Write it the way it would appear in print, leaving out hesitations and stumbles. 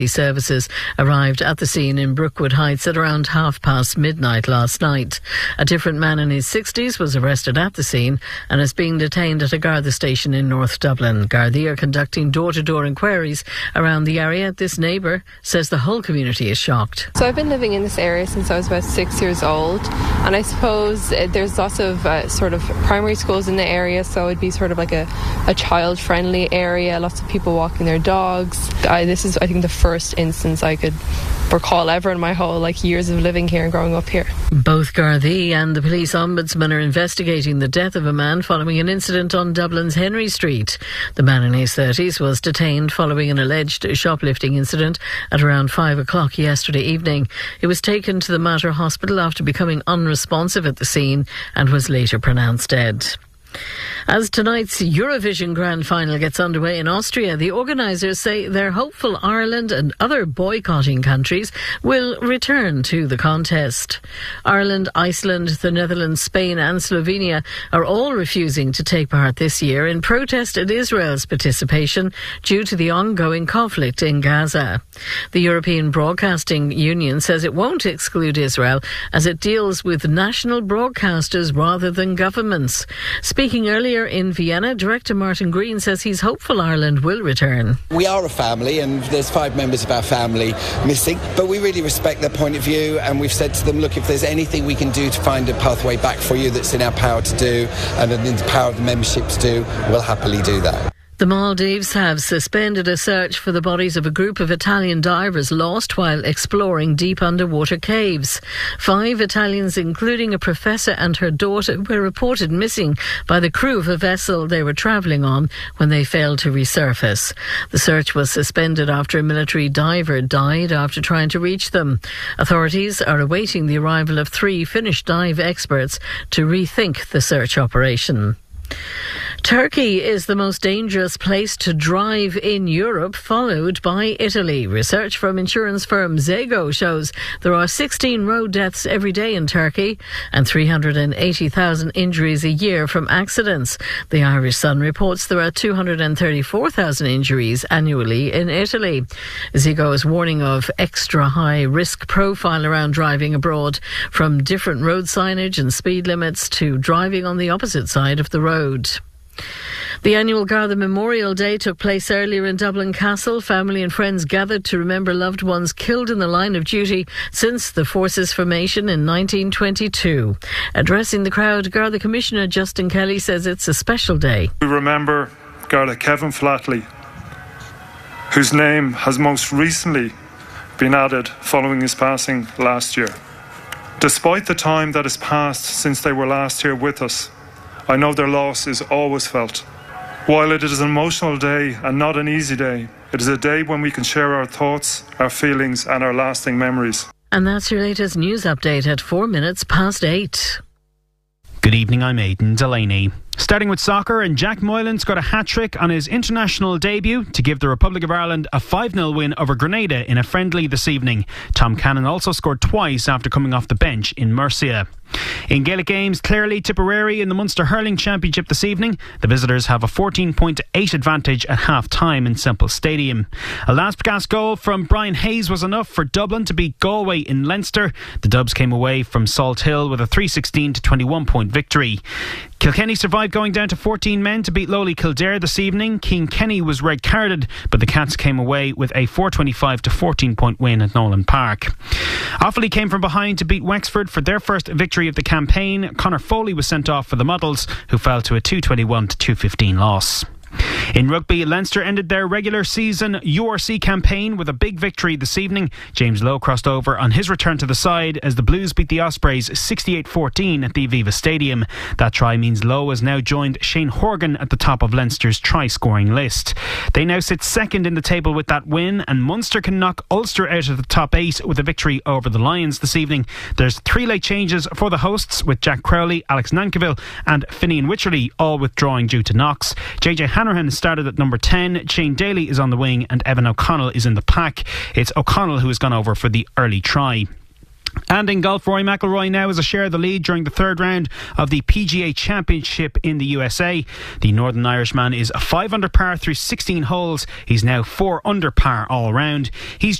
Services arrived at the scene in Brookwood Heights at around midnight last night. A different man in his 60s was arrested at the scene and is being detained at a Garda station in North Dublin. Gardaí are conducting door-to-door inquiries around the area. This neighbour says the whole community is shocked. So I've been living in this area since I was about 6 years old, and I suppose there's lots of sort of primary schools in the area, so it'd be sort of like a child-friendly area, lots of people walking their dogs. This is, I think, the first instance I could recall ever in my whole years of living here and growing up here. Both Gardaí and the police ombudsman are investigating the death of a man following an incident on Dublin's Henry Street. The man in his 30s was detained following an alleged shoplifting incident at around 5 o'clock yesterday evening. He was taken to the Mater Hospital after becoming unresponsive at the scene and was later pronounced dead. As tonight's Eurovision Grand Final gets underway in Austria, the organisers say they're hopeful Ireland and other boycotting countries will return to the contest. Ireland, Iceland, the Netherlands, Spain and Slovenia are all refusing to take part this year in protest at Israel's participation due to the ongoing conflict in Gaza. The European Broadcasting Union says it won't exclude Israel as it deals with national broadcasters rather than governments. Speaking earlier in Vienna, director Martin Green says he's hopeful Ireland will return. We are a family and there's 5 members of our family missing, but we really respect their point of view, and we've said to them, look, if there's anything we can do to find a pathway back for you that's in our power to do and in the power of the membership to do, we'll happily do that. The Maldives have suspended a search for the bodies of a group of Italian divers lost while exploring deep underwater caves. 5 Italians, including a professor and her daughter, were reported missing by the crew of a vessel they were travelling on when they failed to resurface. The search was suspended after a military diver died after trying to reach them. Authorities are awaiting the arrival of 3 Finnish dive experts to rethink the search operation. Turkey is the most dangerous place to drive in Europe, followed by Italy. Research from insurance firm Zego shows there are 16 road deaths every day in Turkey and 380,000 injuries a year from accidents. The Irish Sun reports there are 234,000 injuries annually in Italy. Zego is warning of extra high risk profile around driving abroad, from different road signage and speed limits to driving on the opposite side of the road. The annual Garda Memorial Day took place earlier in Dublin Castle. Family and friends gathered to remember loved ones killed in the line of duty since the force's formation in 1922. Addressing the crowd, Garda Commissioner Justin Kelly says it's a special day. We remember Garda Kevin Flatley, whose name has most recently been added following his passing last year. Despite the time that has passed since they were last here with us, I know their loss is always felt. While it is an emotional day and not an easy day, it is a day when we can share our thoughts, our feelings and our lasting memories. And that's your latest news update at 8:04. Good evening, I'm Aidan Delaney. Starting with soccer, and Jack Moylan scored a hat-trick on his international debut to give the Republic of Ireland a 5-0 win over Grenada in a friendly this evening. Tom Cannon also scored twice after coming off the bench in Murcia. In Gaelic games, Clare Tipperary in the Munster Hurling Championship this evening. The visitors have a 14-8 advantage at half-time in Semple Stadium. A last-gasp goal from Brian Hayes was enough for Dublin to beat Galway in Leinster. The Dubs came away from Salt Hill with a 3-16 to 21-point victory. Kilkenny survived going down to 14 men to beat lowly Kildare this evening. Cian Kenny was red-carded, but the Cats came away with a 4-25 to 14-point win at Nolan Park. Offaly came from behind to beat Wexford for their first victory of the campaign. Conor Foley was sent off for the Muddles, who fell to a 221 to 215 loss. In rugby, Leinster ended their regular season URC campaign with a big victory this evening. James Lowe crossed over on his return to the side as the Blues beat the Ospreys 68-14 at the Aviva Stadium. That try means Lowe has now joined Shane Horgan at the top of Leinster's try-scoring list. They now sit second in the table with that win, and Munster can knock Ulster out of the top 8 with a victory over the Lions this evening. There's 3 late changes for the hosts, with Jack Crowley, Alex Nankivell and Finian Wycherley all withdrawing due to knocks. JJ Hanrahan started at number 10, Shane Daly is on the wing and Evan O'Connell is in the pack. It's O'Connell who has gone over for the early try. And in golf, Rory McIlroy now has a share of the lead during the third round of the PGA Championship in the USA. The Northern Irishman is 5 under par through 16 holes. He's now 4 under par all round. He's